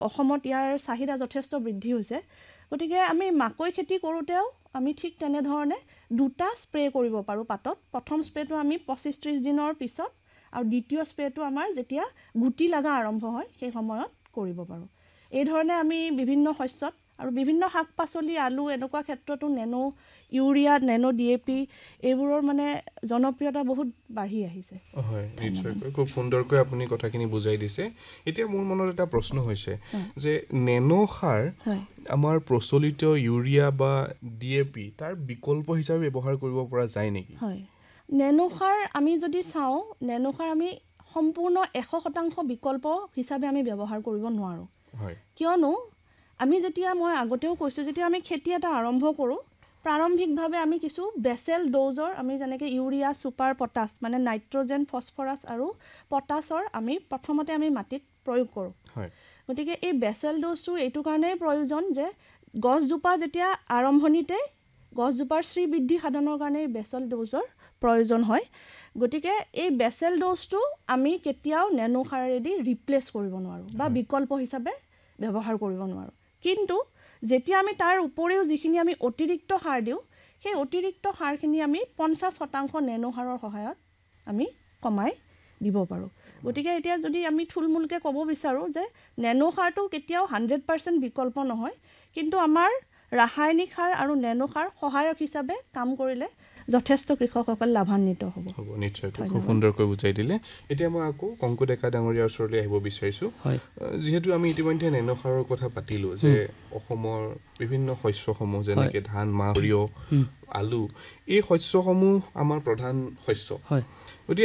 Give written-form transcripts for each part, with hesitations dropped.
অসমত ইয়াৰ চাহিদা যথেষ্ট বৃদ্ধি হৈছে গতিকে আমি মাকৈ খেতি কৰোঁতেও আমি ঠিক তেনেধৰণে দুটা স্প্ৰে কৰিব পাৰোঁ পাতত প্ৰথম স্প্ৰেটো আমি 25-30 দিনৰ পিছত আৰু দ্বিতীয় স্প্ৰেটো আমাৰ যেতিয়া গুটি লগা আৰম্ভ হয় সেই সময়ত কৰিব পাৰোঁ এই ধৰণে আমি বিভিন্ন শস্যত আৰু বিভিন্ন শাক-পাচলি আলু এনেকুৱা ক্ষেত্ৰতো নেনো ইউৰিয়া নেনো ডিএপি এইবোৰৰ মানে জনপ্ৰিয়তা বহুত বাঢ়ি আহিছে হয় নিশ্চয়কৈ খুব সুন্দৰকৈ আপুনি কথাখিনি বুজাই দিছে এতিয়া মোৰ মনত এটা প্ৰশ্ন হৈছে যে নেনো সাৰ আমাৰ প্ৰচলিত ইউৰিয়া বা ডিএপি তাৰ বিকল্প হিচাপে ব্যৱহাৰ কৰিব পৰা যায় নেকি হয় নেনো সাৰ আমি যদি চাওঁ নেনো সাৰ আমি সম্পূৰ্ণ 100% বিকল্প হিচাপে আমি ব্যৱহাৰ কৰিব নোৱাৰোঁ হয় কিয়নো আমি যেতিয়া মই আগতেও কৈছোঁ যেতিয়া আমি খেতি এটা আৰম্ভ কৰোঁ প্ৰাৰম্ভিকভাৱে আমি কিছু বেসেল ড'জৰ আমি যেনেকৈ ইউৰিয়া সুপাৰ পটাছ মানে নাইট্ৰজেন ফসফৰাছ আৰু পটাছৰ আমি প্ৰথমতে আমি মাটিত প্ৰয়োগ কৰোঁ হয় গতিকে এই বেসেল ড'জটো এইটো কাৰণেই প্ৰয়োজন যে গছজোপা যেতিয়া আৰম্ভণিতে গছজোপাৰ শ্ৰীবৃদ্ধি সাধনৰ কাৰণে বেসেল ড'জৰ প্ৰয়োজন হয় গতিকে এই বেসেল ড'জটো আমি কেতিয়াও নেনো সাৰেদি ৰিপ্লেচ কৰিব নোৱাৰোঁ বা বিকল্প হিচাপে ব্যৱহাৰ কৰিব নোৱাৰোঁ কিন্তু যেতিয়া আমি তাৰ উপৰিও যিখিনি আমি অতিৰিক্ত সাৰ দিওঁ সেই অতিৰিক্ত সাৰখিনি আমি 50% নেনো সাৰৰ সহায়ত আমি কমাই দিব পাৰোঁ গতিকে এতিয়া যদি আমি থুলমূলকৈ ক'ব বিচাৰোঁ যে নেনো সাৰটো কেতিয়াও 100% বিকল্প নহয় কিন্তু আমাৰ ৰাসায়নিক সাৰ আৰু নেনো সাৰ সহায়ক হিচাপে কাম কৰিলে যথেষ্ট কৃষকসকল লাভান্বিত হ'ব নিশ্চয়কৈ খুব সুন্দৰকৈ বুজাই দিলে এতিয়া মই আকৌ কংকু ডেকা ডাঙৰীয়াৰ ওচৰলৈ আহিব বিচাৰিছোঁ যিহেতু আমি ইতিমধ্যে নেনো সাৰৰ কথা পাতিলোঁ যে অসমৰ বিভিন্ন শস্যসমূহ যেনেকৈ ধান মাহ সৰিয়হ আলু এই শস্যসমূহ আমাৰ প্ৰধান শস্য গতিকে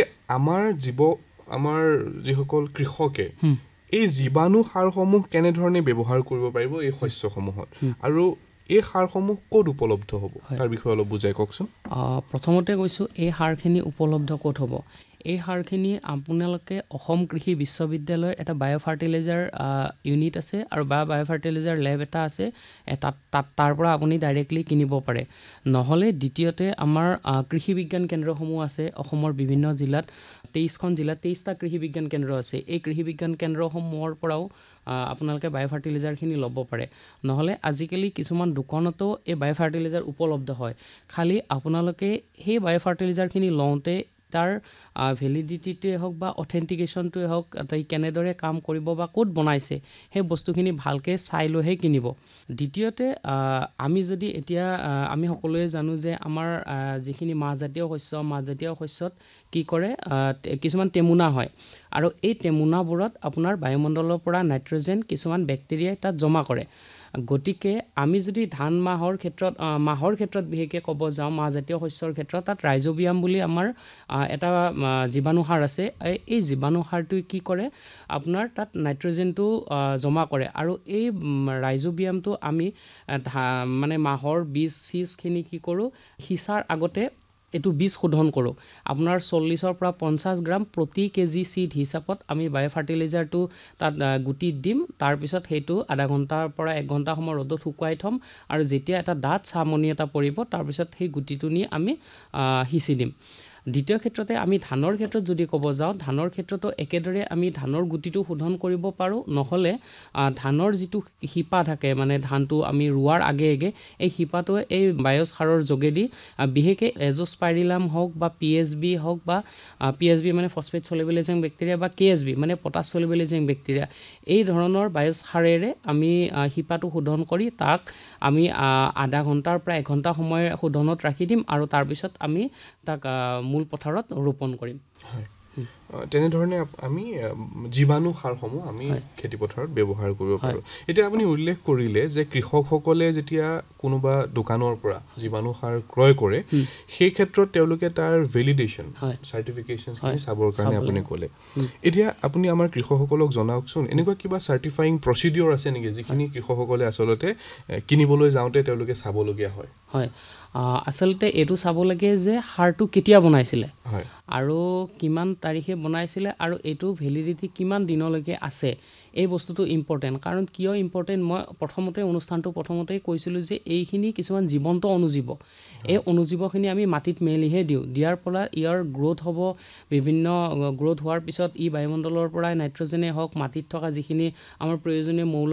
আমাৰ যিসকল কৃষকে এই জীৱাণু সাৰসমূহ কেনেধৰণে ব্যৱহাৰ কৰিব পাৰিব এই শস্যসমূহত আৰু এই সাৰসমূহ ক'ত উপলব্ধ হ'ব তাৰ বিষয়ে অলপ বুজাই কওকচোন প্ৰথমতে কৈছোঁ এই সাৰখিনি উপলব্ধ ক'ত হ'ব এই সাৰখিনি আপোনালোকে অসম কৃষি বিশ্ববিদ্যালয়ৰ এটা বায়' ফাৰ্টিলাইজাৰ ইউনিট আছে আৰু বায়' ফাৰ্টিলাইজাৰ লেব এটা আছে তাৰ পৰা আপুনি ডাইৰেক্টলি কিনিব পাৰে নহ'লে দ্বিতীয়তে আমাৰ কৃষি বিজ্ঞান কেন্দ্ৰসমূহ আছে অসমৰ বিভিন্ন জিলাত 23খন জিলাত 23টা কৃষি বিজ্ঞান কেন্দ্ৰ আছে এই কৃষি বিজ্ঞান কেন্দ্ৰসমূহৰ পৰাও আপোনালোকে বায়' ফাৰ্টিলাইজাৰখিনি ল'ব পাৰে নহ'লে আজিকালি কিছুমান দোকানতো এই বায়' ফাৰ্টিলাইজাৰ উপলব্ধ হয় খালি আপোনালোকে সেই বায়' ফাৰ্টিলাইজাৰখিনি লওঁতে তাৰ ভেলিডিটিটোৱে হওক বা অথেণ্টিকেশ্যনটোৱে হওক তাই কেনেদৰে কাম কৰিব বা ক'ত বনাইছে সেই বস্তুখিনি ভালকৈ চাই লৈহে কিনিব দ্বিতীয়তে আমি যদি এতিয়া আমি সকলোৱে জানো যে আমাৰ যিখিনি মাহজাতীয় শস্যত কি কৰে কিছুমান টেমুনা হয় আৰু এই টেমুনাবোৰত আপোনাৰ বায়ুমণ্ডলৰ পৰা নাইট্ৰজেন কিছুমান বেক্টেৰিয়াই তাত জমা কৰে গতিকে আমি যদি ধান মাহৰ ক্ষেত্ৰত বিশেষকৈ ক'ব যাওঁ মাহজাতীয় শস্যৰ ক্ষেত্ৰত তাত ৰাইজোবিয়াম বুলি আমাৰ এটা জীৱাণু সাৰ আছে এই জীৱাণু সাৰটোৱে কি কৰে আপোনাৰ তাত নাইট্ৰজেনটো জমা কৰে আৰু এই ৰাইজোবিয়ামটো আমি মানে মাহৰ বীজখিনি কি কৰোঁ সিঁচাৰ আগতে এইটো বীজ শোধন কৰোঁ আপোনাৰ 40ৰ পৰা 50 গ্ৰাম প্ৰতি কেজি চিড হিচাপত আমি বায়' ফাৰ্টিলাইজাৰটো তাত গুটিত দিম তাৰপিছত সেইটো আধা ঘণ্টাৰ পৰা 1 ঘণ্টা সময় ৰ'দত শুকুৱাই থ'ম আৰু যেতিয়া এটা ডাঠ চামনি এটা পৰিব তাৰপিছত সেই গুটিটো নি আমি সিঁচি দিম দ্বিতীয় ক্ষেত্ৰতে আমি ধানৰ ক্ষেত্ৰত যদি ক'ব যাওঁ ধানৰ ক্ষেত্ৰতো একেদৰে আমি ধানৰ গুটিটো শোধন কৰিব পাৰোঁ নহ'লে ধানৰ যিটো শিপা থাকে মানে ধানটো আমি ৰোৱাৰ আগে এই শিপাটোৱে এই বায়'ছ সাৰৰ যোগেদি বিশেষকৈ এজোস্পাইৰিলাম হওক বা পিএছবি হওক বা পিএছবি মানে ফছফেট সলিবিলাইজিং বেক্টেৰিয়া বা কেএছবি মানে পটাছ সলিবিলাইজিং বেক্টেৰিয়া এই ধৰণৰ বায়'ছ সাৰেৰে আমি শিপাটো শোধন কৰি তাক আমি আধা ঘণ্টাৰ পৰা 1 ঘণ্টা সময় শোধনত ৰাখি দিম আৰু তাৰপিছত আমি তাক মূল পথাৰত ৰোপণ কৰিম তেনেধৰণে আমি জীৱাণু সাৰসমূহ আমি খেতি পথাৰত ব্যৱহাৰ কৰিব পাৰোঁ এতিয়া আপুনি উল্লেখ কৰিলে যে কৃষকসকলে যেতিয়া কোনোবা দোকানৰ পৰা জীৱাণু সাৰ ক্ৰয় কৰে সেই ক্ষেত্ৰত তেওঁলোকে তাৰ ভেলিডেশ্যন চাৰ্টিফিকেশ্যনখিনি চাবৰ কাৰণে আপুনি ক'লে এতিয়া আপুনি আমাৰ কৃষকসকলক জনাওকচোন এনেকুৱা কিবা চাৰ্টিফাইং প্ৰচিডিঅ'ৰ আছে নেকি যিখিনি কৃষকসকলে আচলতে কিনিবলৈ যাওঁতে তেওঁলোকে চাবলগীয়া হয় আচলতে এইটো চাব লাগে যে সাৰটো কেতিয়া বনাইছিলে আৰু কিমান তাৰিখে বনাইছিলে আৰু এইটো ভেলিডিটি কিমান দিনলৈকে আছে এই বস্তুটো ইম্পৰ্টেণ্ট কাৰণ কিয় ইম্পৰ্টেণ্ট মই প্ৰথমতেই কৈছিলোঁ যে এইখিনি কিছুমান জীৱন্ত অনুজীৱ এই অনুজীৱখিনি আমি মাটিত মেলিহে দিয়াৰ ফলত ইয়াৰ গ্ৰোথ হ'ব বিভিন্ন গ্ৰোথ হোৱাৰ পিছত ই বায়ুমণ্ডলৰ পৰা নাইট্ৰজেনে হওক মাটিত থকা যিখিনি আমাৰ প্ৰয়োজনীয় মৌল